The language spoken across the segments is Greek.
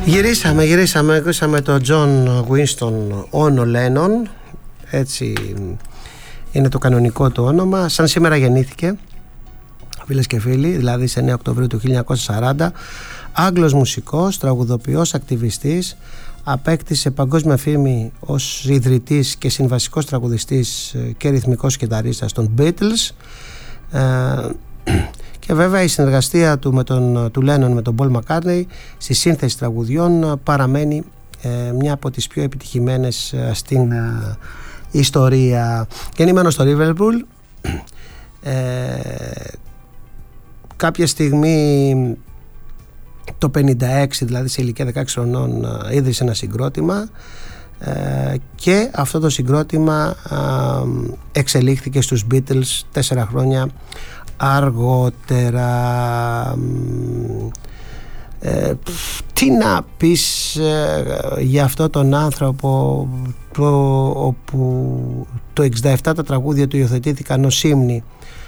Γυρίσαμε, ακούσαμε τον John Winston Ono Lennon, έτσι είναι το κανονικό του όνομα. Σαν σήμερα γεννήθηκε, φίλες και φίλοι, δηλαδή σε 9 Οκτωβρίου του 1940. Άγγλος μουσικός, τραγουδοποιός, ακτιβιστής, απέκτησε παγκόσμια φήμη ως ιδρυτής και συμβασικός τραγουδιστής και ρυθμικός κιθαρίστας των Beatles. Και βέβαια η συνεργασία του του Lennon με τον Paul McCartney στη σύνθεση τραγουδιών παραμένει μια από τις πιο επιτυχημένες στην ιστορία. Γεννημένο στο Liverpool, κάποια στιγμή το 56, δηλαδή σε ηλικία 16 χρονών, ίδρυσε ένα συγκρότημα και αυτό το συγκρότημα εξελίχθηκε στους Beatles 4 χρόνια αργότερα. Τι να πεις για αυτό τον άνθρωπο όπου το 67 τα τραγούδια του υιοθετήθηκαν ως ύμνοι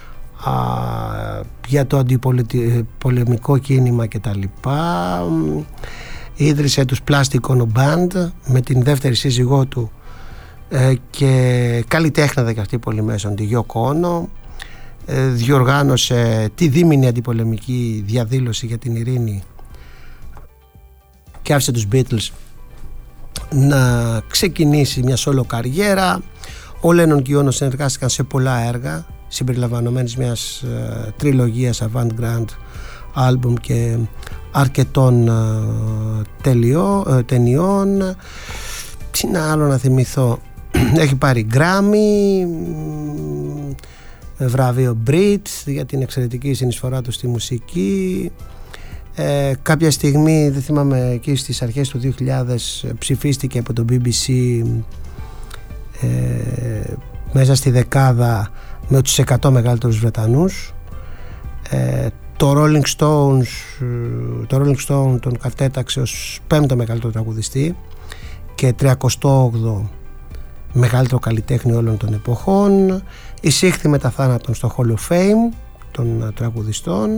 για το αντιπολεμικό κίνημα και τα λοιπά. Ίδρυσε τους Plastic Ono Band με την δεύτερη σύζυγό του και καλλιτέχνηδα και αυτή πολύ μέσω, τη Yoko Ono. Διοργάνωσε τη δίμηνη αντιπολεμική διαδήλωση για την ειρήνη και άφησε τους Beatles να ξεκινήσει μια solo καριέρα. Ο Lennon και η Ono συνεργάστηκαν σε πολλά έργα συμπεριλαμβανομένης μιας τριλογίας avant-garde άλμπουμ και αρκετών ταινιών. Τι να άλλο να θυμηθώ, έχει πάρει Grammy, βραβείο Brit για την εξαιρετική συνεισφορά του στη μουσική. Κάποια στιγμή, δεν θυμάμαι, εκεί στις αρχές του 2000 ψηφίστηκε από το BBC μέσα στη δεκάδα με τους 100 μεγαλύτερους Βρετανούς. Το Rolling Stone τον κατέταξε ως 5ο μεγαλύτερο τραγουδιστή και 38ο μεγαλύτερο καλλιτέχνη όλων των εποχών. Εισήχθη μετά θάνατον στο Hall of Fame των τραγουδιστών,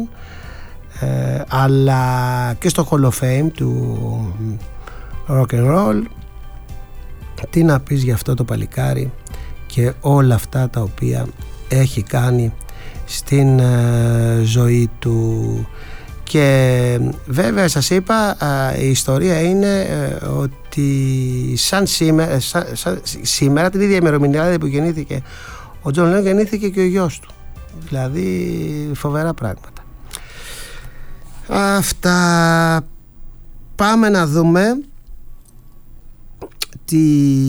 αλλά και στο Hall of Fame του rock and roll. Τι να πεις για αυτό το παλικάρι και όλα αυτά τα οποία έχει κάνει στην ζωή του. Και βέβαια σας είπα, η ιστορία είναι ότι σαν σήμερα την ίδια ημερομηνία που γεννήθηκε ο John Lennon, γεννήθηκε και ο γιος του. Δηλαδή φοβερά πράγματα. Αυτά. Πάμε να δούμε τι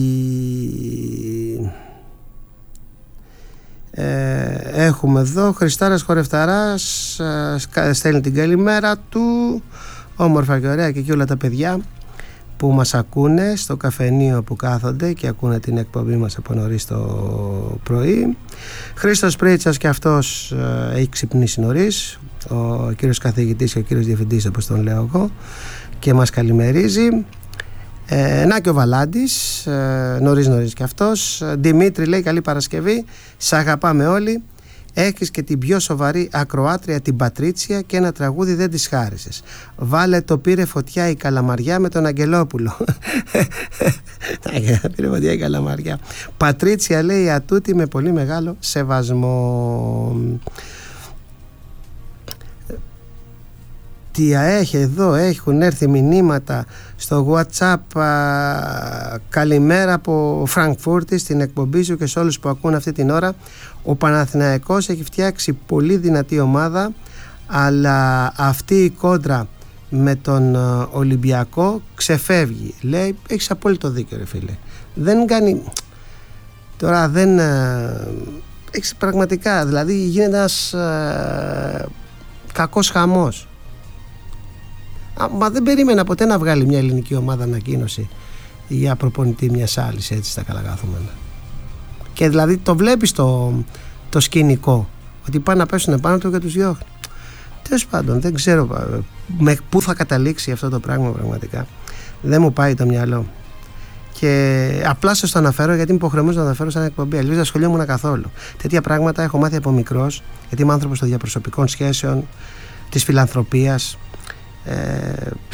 έχουμε εδώ. Χριστάρας Χορευταράς στέλνει την καλημέρα του, όμορφα και ωραία, και όλα τα παιδιά που μας ακούνε στο καφενείο που κάθονται και ακούνε την εκπομπή μας από νωρίς το πρωί. Χρήστος Πρίτσας και αυτός έχει ξυπνήσει νωρίς, ο κύριος καθηγητής και ο κύριος διευθυντής, όπως τον λέω εγώ, και μας καλημερίζει. Να και ο Βαλάντης, νωρίς και αυτός. Δημήτρη λέει καλή Παρασκευή, σ' αγαπάμε όλοι. Έχεις και την πιο σοβαρή ακροάτρια, την Πατρίτσια, και ένα τραγούδι δεν της χάρισες. Βάλε το πήρε φωτιά η Καλαμαριά με τον Αγγελόπουλο. Πήρε φωτιά η Καλαμαριά. Πατρίτσια λέει ατούτη με πολύ μεγάλο σεβασμό. Τι έχει εδώ, έχουν έρθει μηνύματα στο WhatsApp. Καλημέρα από Φραγκφούρτη στην εκπομπή σου και σε όλους που ακούν αυτή την ώρα. Ο Παναθηναϊκός έχει φτιάξει πολύ δυνατή ομάδα, αλλά αυτή η κόντρα με τον Ολυμπιακό ξεφεύγει. Λέει, έχεις απόλυτο δίκιο ρε φίλε. Δεν κάνει... Τώρα δεν... Έχεις πραγματικά, δηλαδή γίνεται ένας κακός χαμός. Μα δεν περίμενα ποτέ να βγάλει μια ελληνική ομάδα ανακοίνωση για προπονητή μιας άλλης, έτσι στα καλαγάθουμενα. Και δηλαδή το βλέπεις το σκηνικό, ότι πάνε να πέσουν πάνω του και τους διώχνει. Τέλος πάντων, δεν ξέρω με πού θα καταλήξει αυτό το πράγμα πραγματικά. Δεν μου πάει το μυαλό. Και απλά σας το αναφέρω γιατί είμαι υποχρεωμένος να το αναφέρω σαν εκπομπή. Αλλιώς δεν ασχολιόμουν καθόλου. Τέτοια πράγματα έχω μάθει από μικρός, γιατί είμαι άνθρωπος των διαπροσωπικών σχέσεων, της φιλανθρωπίας.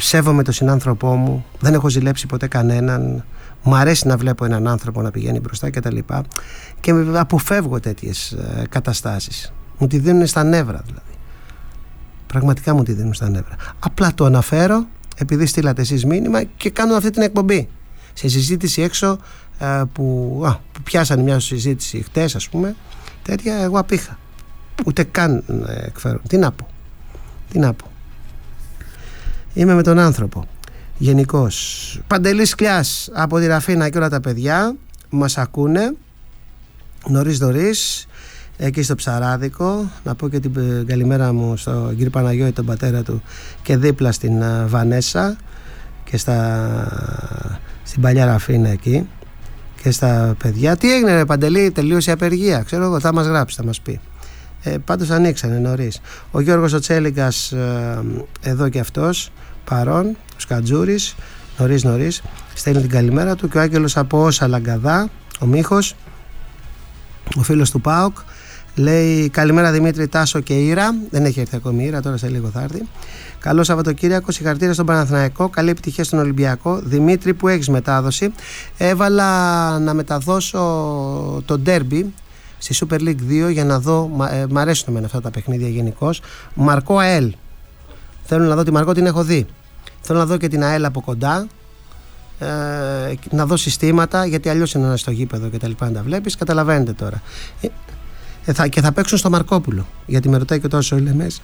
Σέβομαι τον συνάνθρωπό μου, δεν έχω ζηλέψει ποτέ κανέναν. Μου αρέσει να βλέπω έναν άνθρωπο να πηγαίνει μπροστά κτλ. Και αποφεύγω τέτοιες καταστάσεις. Μου τη δίνουν στα νεύρα δηλαδή. Πραγματικά μου τη δίνουν στα νεύρα. Απλά το αναφέρω επειδή στείλατε εσείς μήνυμα και κάνω αυτή την εκπομπή. Σε συζήτηση έξω που πιάσανε μια συζήτηση χτες, ας πούμε, τέτοια, εγώ απήχα. Ούτε καν εκφέρω. Τι να πω. Είμαι με τον άνθρωπο. Γενικώς. Παντελής Κλιάς από τη Ραφίνα και όλα τα παιδιά μας ακούνε νωρίς εκεί στο Ψαράδικο. Να πω και την καλημέρα μου στον κύριο Παναγιώτη, τον πατέρα του, και δίπλα στην Βανέσα και στην παλιά Ραφίνα εκεί και στα παιδιά. Τι έγινε ρε Παντελή, τελείωσε η απεργία? Ξέρω εγώ, θα μας γράψει, θα μας πει. Πάντως ανοίξανε νωρίς. Ο Γιώργος ο Τσέλιγκας εδώ και αυτός παρόν, ο Σκατζούρης νωρίς στέλνει την καλημέρα του, και ο Άγγελος από Όσα Λαγκαδά, ο Μίχος, ο φίλος του ΠΑΟΚ, λέει καλημέρα Δημήτρη, Τάσο και Ήρα. Δεν έχει έρθει ακόμη η Ήρα, τώρα σε λίγο θα έρθει. Καλό Σαββατοκύριακο, συγχαρητήρια στον Παναθηναϊκό, καλή επιτυχία στον Ολυμπιακό. Δημήτρη, που έχεις μετάδοση, έβαλα να μεταδώσω το ντέρμπι στη Super League 2 για να δω, μ' αρέσουν με αυτά τα παιχνίδια γενικώς. Μαρκό ΑΕΛ. Θέλω να δω τη Μαρκό, την έχω δει. Θέλω να δω και την ΑΕΛ από κοντά, να δω συστήματα, γιατί αλλιώς είναι στο γήπεδο και τα λοιπά, να τα βλέπεις, καταλαβαίνετε τώρα. Και θα παίξουν στο Μαρκόπουλο, γιατί με ρωτάει και τόσο ο Ηλεμέσης.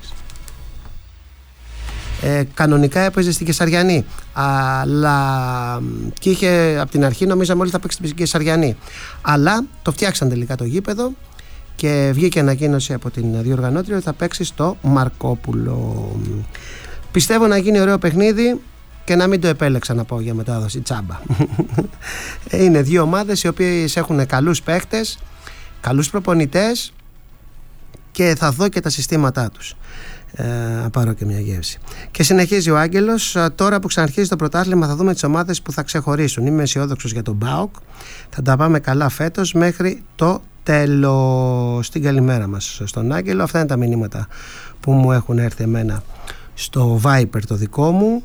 Κανονικά έπαιζε στην Κεσαριανή, αλλά και είχε από την αρχή, νομίζαμε όλοι θα παίξει στην Κεσαριανή, αλλά το φτιάξαν τελικά το γήπεδο και βγήκε ανακοίνωση από την διοργανώτρια ότι θα παίξει στο Μαρκόπουλο. Πιστεύω να γίνει ωραίο παιχνίδι και να μην το επέλεξα να πω για μετάδοση τσάμπα. Είναι δύο ομάδες οι οποίες έχουν καλούς παίχτες, καλούς προπονητές, και θα δω και τα συστήματά τους. Πάρω και μια γεύση. Και συνεχίζει ο Άγγελος. Τώρα που ξαναρχίζει το πρωτάθλημα θα δούμε τις ομάδες που θα ξεχωρίσουν. Είμαι αισιόδοξος για τον ΠΑΟΚ. Θα τα πάμε καλά φέτος μέχρι το τέλος. Την καλημέρα μας στον Άγγελο. Αυτά είναι τα μηνύματα που μου έχουν έρθει εμένα στο Viper το δικό μου.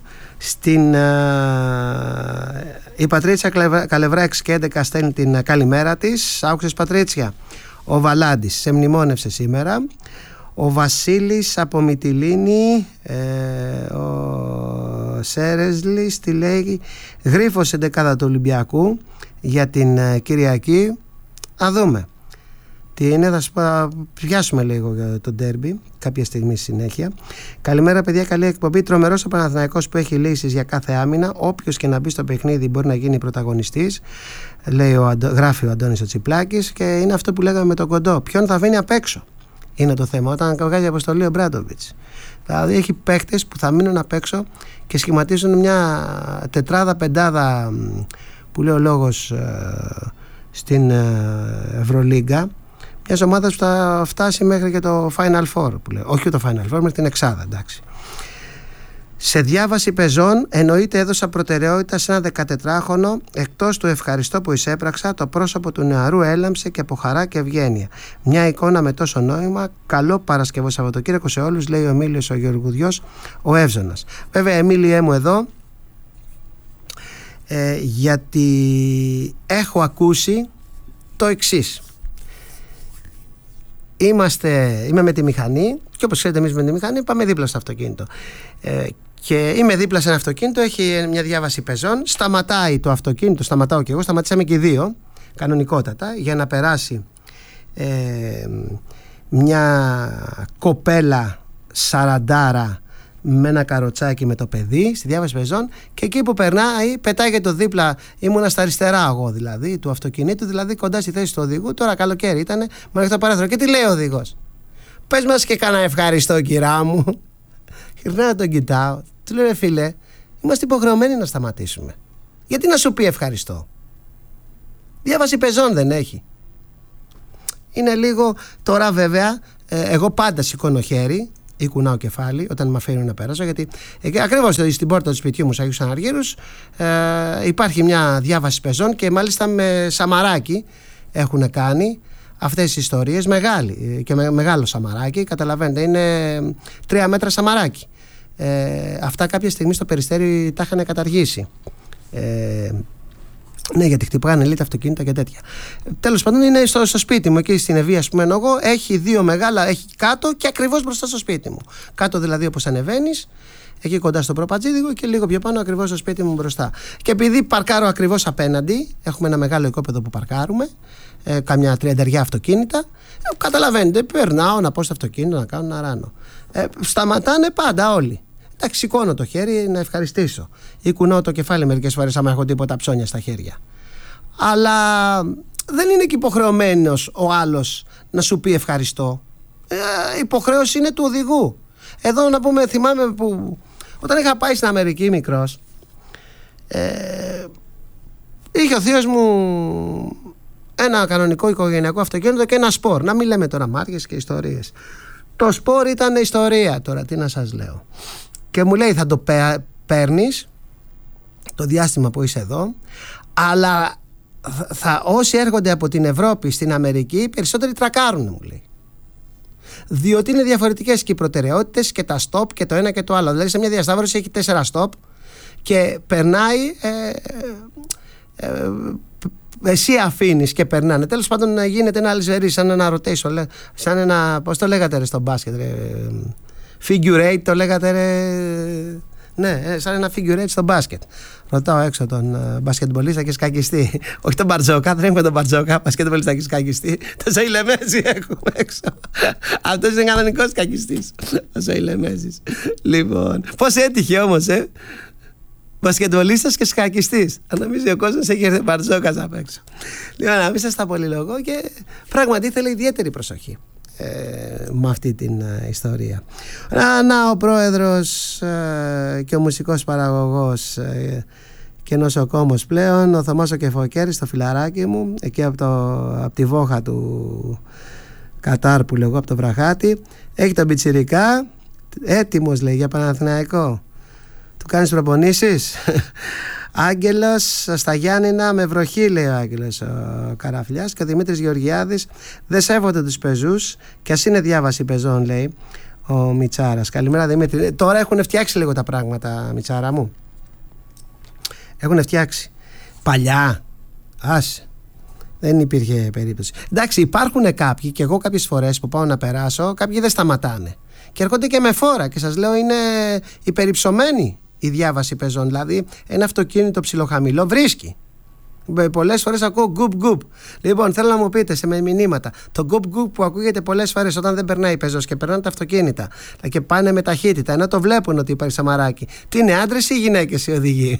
Η Πατρίτσια Καλευρά 6 και 11 στέλνει την καλημέρα της. Άκουσες Πατρίτσια? Ο Βαλάντης σε μνημόνευσε σήμερα. Ο Βασίλης από Μυτιλίνη, ο Σέρεσλης τη λέει γρίφος 11 του Ολυμπιακού για την Κυριακή. Να δούμε τι είναι, θα πιάσουμε λίγο για το ντέρμπι κάποια στιγμή συνέχεια. Καλημέρα παιδιά, καλή εκπομπή. Τρομερός ο Παναθηναϊκός που έχει λύσεις για κάθε άμυνα. Όποιος και να μπει στο παιχνίδι μπορεί να γίνει πρωταγωνιστής, λέει γράφει ο Αντώνης ο Τσιπλάκης, και είναι αυτό που λέγαμε με τον Κοντό. Ποιον θα βγαίνει απ' έξω είναι το θέμα. Όταν βγάζει αποστολή ο Μπράντοβιτς, δηλαδή έχει παίκτες που θα μείνουν απ' έξω και σχηματίζουν μια τετράδα-πεντάδα που λέει ο λόγος στην Ευρωλίγκα, μια ομάδα που θα φτάσει μέχρι και το Final Four που λέει. Όχι το Final Four, μέχρι την εξάδα, εντάξει. Σε διάβαση πεζών, εννοείται έδωσα προτεραιότητα σε ένα 14χρονο. Εκτός του ευχαριστώ που εισέπραξα, το πρόσωπο του νεαρού έλαμψε και από χαρά και ευγένεια. Μια εικόνα με τόσο νόημα. Καλό Παρασκευό Σαββατοκύριακο σε όλους, λέει ο Εμίλιος ο Γεωργουδιός, ο Εύζωνας. Βέβαια, Εμίλιέ μου εδώ, γιατί έχω ακούσει το εξής. Είμαι με τη μηχανή, και όπως ξέρετε εμείς με τη μηχανή πάμε δίπλα στο αυτοκίνητο, και είμαι δίπλα σε ένα αυτοκίνητο, έχει μια διάβαση πεζών, σταματάει το αυτοκίνητο, σταματάω και εγώ, σταματήσαμε και οι δύο κανονικότατα για να περάσει μια κοπέλα σαραντάρα με ένα καροτσάκι με το παιδί στη διάβαση πεζών, και εκεί που περνάει πετάγεται το δίπλα. Ήμουνα στα αριστερά εγώ δηλαδή του αυτοκινήτου, δηλαδή κοντά στη θέση του οδηγού. Τώρα καλοκαίρι ήτανε, μου έρχεται το παράθυρο και τι λέει ο οδηγός? Πες μας και κάνα ευχαριστώ κυρά μου. Γυρνάω να τον κοιτάω, του λέω ρε φίλε, είμαστε υποχρεωμένοι να σταματήσουμε. Γιατί να σου πει ευχαριστώ? Διάβαση πεζών δεν έχει? Είναι λίγο. Τώρα βέβαια εγώ πάντα σηκώνω χέρι ή κουνάω κεφάλι όταν με αφήνουν να περάσω, γιατί ακριβώς στην πόρτα του σπιτιού μου, Αγίους Αναργύρους, υπάρχει μια διάβαση πεζών, και μάλιστα με σαμαράκι έχουν κάνει αυτές τις ιστορίες, μεγάλη και μεγάλο σαμαράκι, καταλαβαίνετε, είναι 3 μέτρα σαμαράκι Αυτά κάποια στιγμή στο Περιστέρι τα είχαν καταργήσει. Ναι, γιατί χτυπάνε λίτα αυτοκίνητα και τέτοια. Τέλος πάντων, είναι στο σπίτι μου, εκεί στην Ευβοία, ας πούμε, εγώ. Έχει δύο μεγάλα, έχει κάτω και ακριβώς μπροστά στο σπίτι μου. Κάτω δηλαδή, όπως ανεβαίνεις, εκεί κοντά στο προπατζίδικο, και λίγο πιο πάνω, ακριβώς στο σπίτι μου μπροστά. Και επειδή παρκάρω ακριβώς απέναντι, έχουμε ένα μεγάλο οικόπεδο που παρκάρουμε, καμιά 30 αυτοκίνητα. Καταλαβαίνετε, περνάω να πω στο αυτοκίνητο, να κάνω, να ράνω. Σταματάνε πάντα όλοι. Εντάξει, σηκώνω το χέρι να ευχαριστήσω. Ή κουνάω το κεφάλι μερικές φορές, άμα έχω τίποτα ψώνια στα χέρια. Αλλά δεν είναι και υποχρεωμένος ο άλλος να σου πει ευχαριστώ. Υποχρέωση είναι του οδηγού. Εδώ να πούμε, θυμάμαι που όταν είχα πάει στην Αμερική μικρός, είχε ο θείος μου ένα κανονικό οικογενειακό αυτοκίνητο και ένα σπορ. Να μην λέμε τώρα μάρκες και ιστορίες. Το σπορ ήταν ιστορία τώρα, τι να σας λέω. Και μου λέει, θα το παίρνεις το διάστημα που είσαι εδώ, αλλά όσοι έρχονται από την Ευρώπη στην Αμερική, περισσότεροι τρακάρουν, μου λέει. Διότι είναι διαφορετικές και οι προτεραιότητες και τα stop και το ένα και το άλλο. Δηλαδή σε μια διασταύρωση έχει 4 stop και περνάει, εσύ αφήνεις και περνάνε. Τέλος πάντων γίνεται ένα αλυσβερί, σαν ένα rotation, σαν ένα, πώς το λέγατε ρε στο μπάσκετ, figure eight το λέγατε ρε. Ναι, σαν ένα figure eight στο μπάσκετ. Ρωτάω έξω τον μπασκετμπολίστα και σκακιστή. Όχι τον Μπαρτζόκα, δεν έχουμε τον Μπαρτζόκα, μπασκετμπολίστα και σκακιστή. Το Σοηλεμέζι έχουμε έξω. Αυτός είναι κανονικός σκακιστής, ο Σοηλεμέζης. Λοιπόν, πώς έτυχε όμως, μπασκετμπολίστας και σκακιστής. Αν νομίζει ο κόσμος έχει έρθει Μπαρτζόκας απ' έξω. Λοιπόν, να μην σας τα πολυλογώ, και πράγματι ήθελε ιδιαίτερη προσοχή με αυτή την ιστορία. Να ο πρόεδρος και ο μουσικός παραγωγός και νοσοκόμος πλέον, ο Θωμάς ο Κεφοκέρης, το φιλαράκι μου, εκεί από τη βόχα του Κατάρ που λέγω, από το Βραχάτι, έχει τον πιτσιρικά έτοιμος, λέει, για Παναθηναϊκό. Του κάνεις προπονήσεις? Άγγελος στα Γιάννηνα με βροχή, λέει ο Άγγελος ο Καραφλιάς. Και ο Δημήτρης Γεωργιάδης, δεν σέβονται τους πεζούς και ας είναι διάβαση πεζών, λέει ο Μιτσάρας. Καλημέρα Δημήτρη. Τώρα έχουν φτιάξει λίγο τα πράγματα, Μιτσάρα μου. Έχουν φτιάξει. Παλιά, άσε, δεν υπήρχε περίπτωση. Εντάξει, υπάρχουν κάποιοι, και εγώ κάποιες φορές που πάω να περάσω, κάποιοι δεν σταματάνε και έρχονται και με φόρα, και σας λέω είναι υπερυψωμένοι η διάβαση πεζών. Δηλαδή ένα αυτοκίνητο ψιλοχαμηλό βρίσκει. Πολλές φορές ακούω γκουπ γκουπ. Λοιπόν, θέλω να μου πείτε σε μηνύματα, το γκουπ γκουπ που ακούγεται πολλές φορές όταν δεν περνάει πεζός και περνάνε τα αυτοκίνητα και πάνε με ταχύτητα, ενώ το βλέπουν ότι υπάρχει σαμαράκι, τι είναι, άντρες ή γυναίκες οι οδηγοί?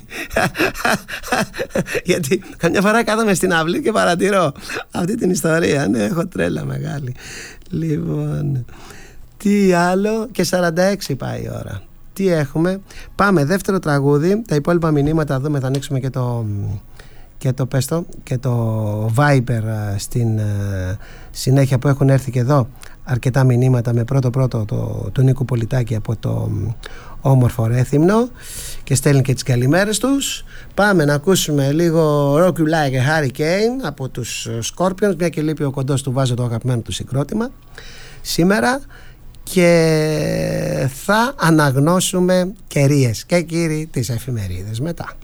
Γιατί καμιά φορά κάθομαι στην αυλή και παρατηρώ αυτή την ιστορία. Ναι, έχω τρέλα μεγάλη. Λοιπόν, τι άλλο? Και 46 πάει η ώρα. Τι έχουμε? Πάμε δεύτερο τραγούδι. Τα υπόλοιπα μηνύματα δούμε, θα ανοίξουμε και το Viber στην συνέχεια, που έχουν έρθει και εδώ αρκετά μηνύματα, με πρώτο του Νίκου Πολιτάκη από το όμορφο Ρέθυμνο, και στέλνει και τις καλημέρες τους. Πάμε να ακούσουμε λίγο Rock You Like a Hurricane από τους Scorpions, μια και λείπει ο Κοντός, του βάζω το αγαπημένο του συγκρότημα σήμερα, και θα αναγνώσουμε, κυρίες και κύριοι, τις εφημερίδες μετά.